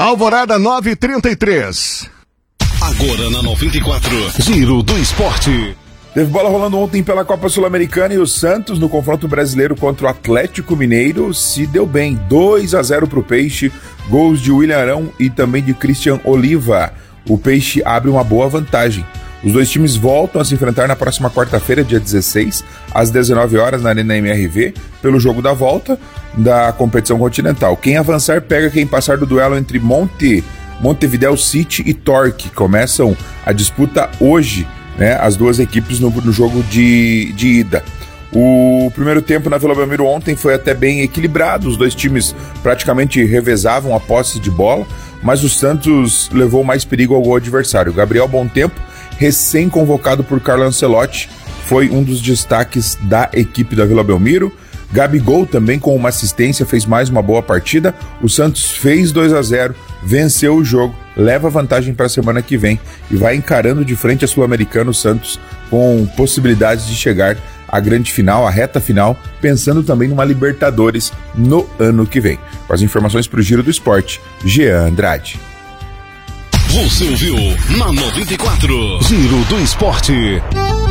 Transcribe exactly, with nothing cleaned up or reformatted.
Alvorada nove e trinta e três. Agora na noventa e quatro, Giro do Esporte. Teve bola rolando ontem pela Copa Sul-Americana e o Santos, no confronto brasileiro contra o Atlético Mineiro, se deu bem. dois a zero para o Peixe, gols de William Arão e também de Christian Oliva. O Peixe abre uma boa vantagem. Os dois times voltam a se enfrentar na próxima quarta-feira, dia dezesseis, às dezenove horas, na Arena M R V, pelo jogo da volta da competição continental. Quem avançar pega quem passar do duelo entre Monte, Montevideo City e Torque. Começam a disputa hoje, né, as duas equipes no, no jogo de, de ida. O primeiro tempo na Vila Belmiro ontem foi até bem equilibrado, os dois times praticamente revezavam a posse de bola, mas o Santos levou mais perigo ao gol adversário. Gabriel Bontempo, recém-convocado por Carlo Ancelotti, foi um dos destaques da equipe da Vila Belmiro. Gabigol também, com uma assistência, fez mais uma boa partida. O Santos fez dois a zero, venceu o jogo, leva vantagem para a semana que vem e vai encarando de frente a Sul-Americana o Santos com possibilidades de chegar à grande final, à reta final, pensando também numa Libertadores no ano que vem. Com as informações para o Giro do Esporte, Jean Andrade. Você ouviu na noventa e quatro, Giro do Esporte.